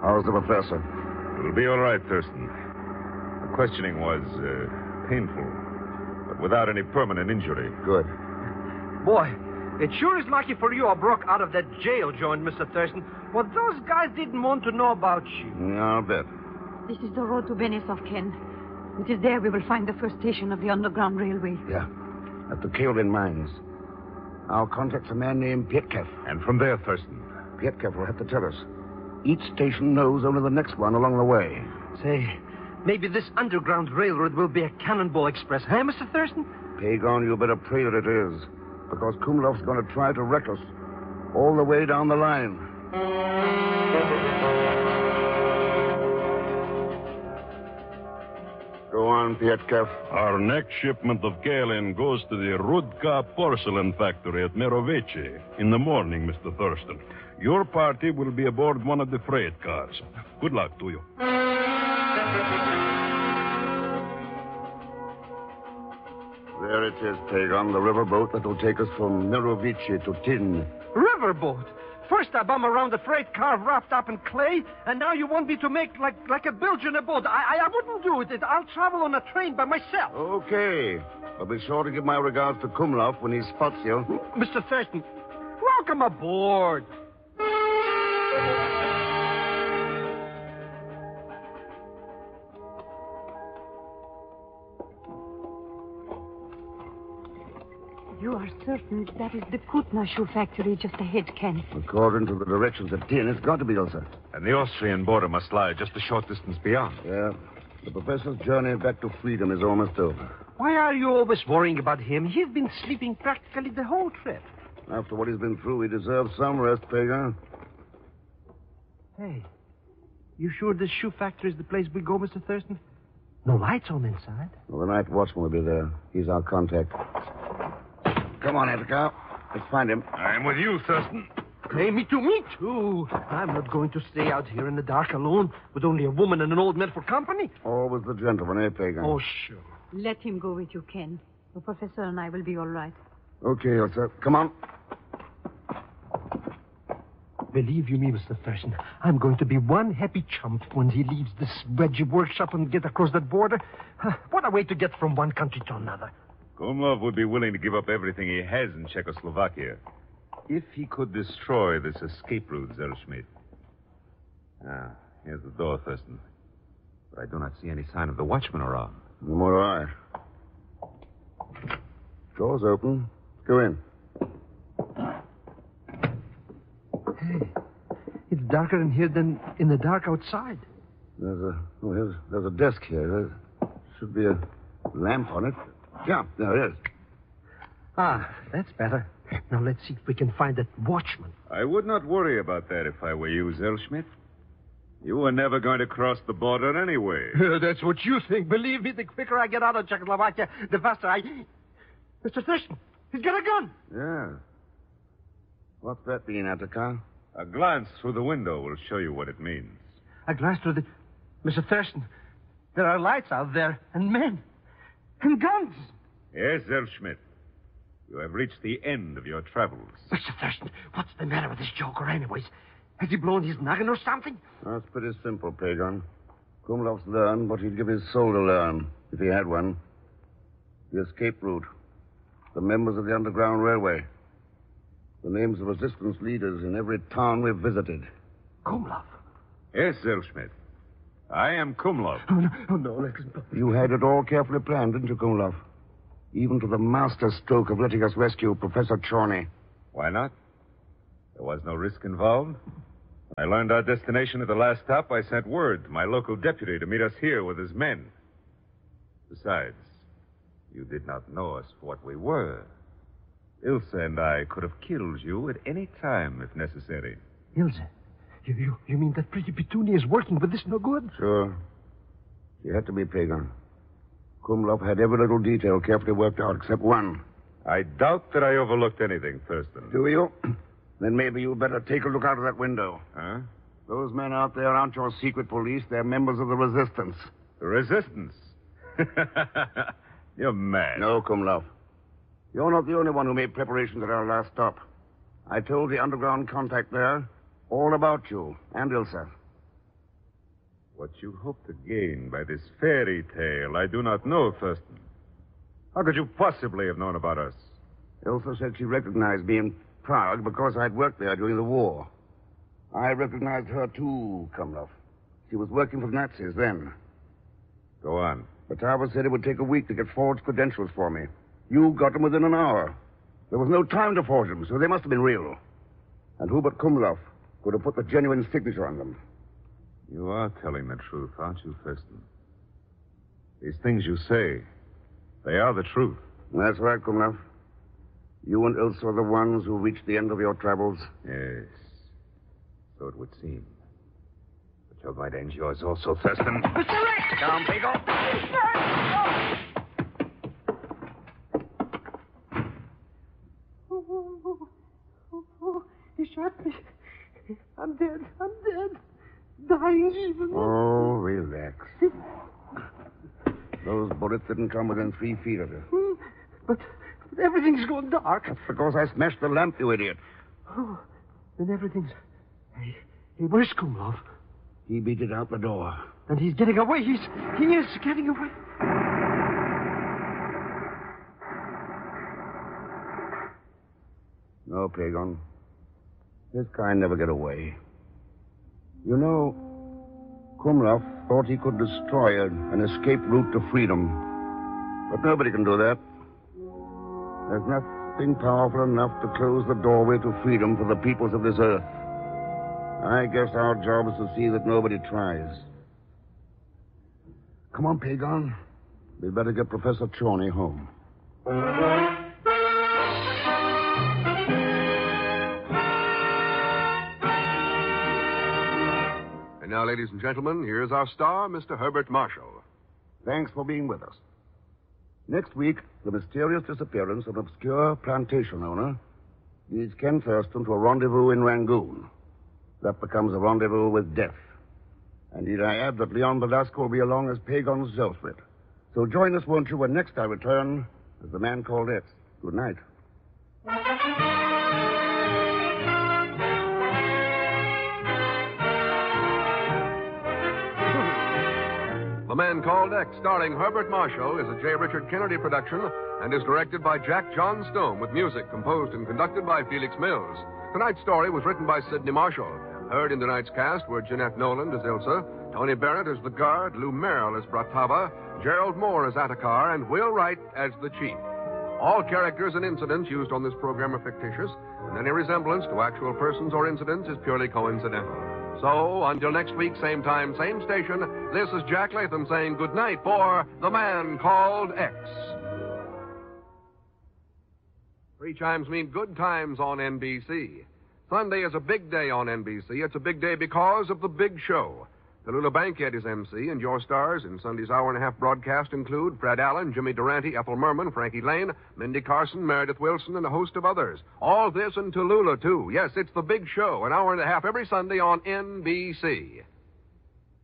How's the professor? It'll be all right, Thurston. The questioning was painful, but without any permanent injury. Good. Boy, it sure is lucky for you I broke out of that jail joint, Mr. Thurston. Well, those guys didn't want to know about you. Yeah, I'll bet. This is the road to Benesov, Ken. It is there we will find the first station of the Underground Railway. Yeah, at the Kaolin mines. I'll contact a man named Pietkef. And from there, Thurston. Pietkef will have to tell us. Each station knows only the next one along the way. Say, maybe this Underground Railroad will be a Cannonball Express, huh, Mr. Thurston? Pagon, you better pray that it is. Because Kumlov's going to try to wreck us all the way down the line. Go on, Pietkef. Our next shipment of kaolin goes to the Rudka porcelain factory at Mirovici in the morning, Mr. Thurston. Your party will be aboard one of the freight cars. Good luck to you. There it is, Pagon, the riverboat that will take us from Mirovici to Tin. Riverboat? First I bum around a freight car wrapped up in clay, and now you want me to make like a bilge in a boat. I wouldn't do it. I'll travel on a train by myself. Okay. But be sure to give my regards to Kumlov when he spots you. Mr. Thurston, welcome aboard. You are certain that is the Kutna shoe factory just ahead, Ken? According to the directions at Tin, it's got to be, Elsa. And the Austrian border must lie just a short distance beyond. Yeah. The professor's journey back to freedom is almost over. Why are you always worrying about him? He's been sleeping practically the whole trip. After what he's been through, he deserves some rest, Pagan. Hey, you sure this shoe factory is the place we go, Mr. Thurston? No lights on inside. Well, the night watchman will be there. He's our contact. Come on, Edgar. Let's find him. I'm with you, Thurston. Hey, me too. I'm not going to stay out here in the dark alone with only a woman and an old man for company. Always the gentleman, eh, Pagan? Oh, sure. Let him go with you, Ken. The professor and I will be all right. Okay, Elsa. Come on. Believe you me, Mr. Thurston, I'm going to be one happy chump when he leaves this wedgie workshop and get across that border. What a way to get from one country to another. Kumlov would be willing to give up everything he has in Czechoslovakia if he could destroy this escape route, Zellschmidt. Ah, here's the door, Thurston. But I do not see any sign of the watchman around. Nor do I. Door's open. Go in. Hey, it's darker in here than in the dark outside. There's a desk here. There should be a lamp on it. Yeah, there is. Ah, that's better. Now let's see if we can find that watchman. I would not worry about that if I were you, Zellschmidt. You were never going to cross the border anyway. That's what you think. Believe me, the quicker I get out of Czechoslovakia, the faster I... Mr. Thurston, he's got a gun. Yeah. What's that mean, Attica? A glance through the window will show you what it means. A glance through the... Mr. Thurston, there are lights out there, and men, and guns. Yes, Zellschmidt. You have reached the end of your travels. Mr. Thurston, what's the matter with this joker anyways? Has he blown his noggin or something? That's pretty simple, Pagan. Kumlov's learned what he'd give his soul to learn, if he had one. The escape route. The members of the Underground Railway. The names of resistance leaders in every town we've visited. Kumlov? Yes, Zellschmidt. I am Kumlov. Oh, no. You had it all carefully planned, didn't you, Kumlov? Even to the master stroke of letting us rescue Professor Chorny. Why not? There was no risk involved. When I learned our destination at the last stop, I sent word to my local deputy to meet us here with his men. Besides, you did not know us for what we were. Ilsa and I could have killed you at any time if necessary. Ilsa? You mean that pretty Petunia is working with this no good? Sure. She had to be, Pagan. Kumlov had every little detail carefully worked out except one. I doubt that I overlooked anything, Thurston. Do you? Then maybe you'd better take a look out of that window. Huh? Those men out there aren't your secret police. They're members of the resistance. The resistance? You're mad. No, Kumlov. You're not the only one who made preparations at our last stop. I told the underground contact there all about you and Ilsa. What you hope to gain by this fairy tale, I do not know, Thurston. How could you possibly have known about us? Elsa said she recognized me in Prague because I'd worked there during the war. I recognized her too, Kumlov. She was working for the Nazis then. Go on. Batava said it would take a week to get forged credentials for me. You got them within an hour. There was no time to forge them, so they must have been real. And who but Kumlov could have put the genuine signature on them? You are telling the truth, aren't you, Thurston? These things you say, they are the truth. That's right, Kumlov. You and Ilsa are the ones who reached the end of your travels. Yes. So it would seem. But your might ends yours also, Thurston. Mr. Rex! Down, Pico! He shot me. I'm dead. I'm dead. Dying even. Oh, relax. Those bullets didn't come within 3 feet of you. But everything's gone dark. That's because I smashed the lamp, you idiot. Oh, then everything's... Hey, where's Kumlov? He beat it out the door. And he's getting away. He is getting away. No, Pagon. His kind never get away. You know, Kumlov thought he could destroy an escape route to freedom. But nobody can do that. There's nothing powerful enough to close the doorway to freedom for the peoples of this earth. I guess our job is to see that nobody tries. Come on, Pagon. We'd better get Professor Chorney home. And now, ladies and gentlemen, here's our star, Mr. Herbert Marshall. Thanks for being with us. Next week, the mysterious disappearance of an obscure plantation owner leads Ken Thurston to a rendezvous in Rangoon. That becomes a rendezvous with death. And need I add that Leon Velasco will be along as Pagon's Zelsprit. So join us, won't you, when next I return as the man called X. Good night. The Man Called X, starring Herbert Marshall, is a J. Richard Kennedy production and is directed by Jack John Stone with music composed and conducted by Felix Mills. Tonight's story was written by Sidney Marshall. Heard in tonight's cast were Jeanette Noland as Ilsa, Tony Barrett as the guard, Lou Merrill as Bratava, Gerald Moore as Attakar, and Will Wright as the chief. All characters and incidents used on this program are fictitious, and any resemblance to actual persons or incidents is purely coincidental. So, until next week, same time, same station, this is Jack Latham saying good night for The Man Called X. 3 chimes mean good times on NBC. Sunday is a big day on NBC. It's a big day because of The Big Show. Tallulah Bankhead is MC, and your stars in Sunday's hour-and-a-half broadcast include Fred Allen, Jimmy Durante, Ethel Merman, Frankie Lane, Mindy Carson, Meredith Wilson, and a host of others. All this and Tallulah, too. Yes, it's The Big Show, an hour and a half every Sunday on NBC.